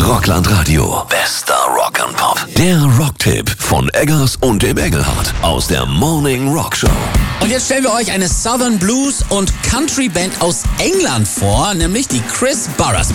Rockland Radio. Bester Rock and Pop. Der Rocktipp von Eggers und dem Engelhardt aus der Morning Rock Show. Und jetzt stellen wir euch eine Southern Blues und Country Band aus England vor, nämlich die Chris Barras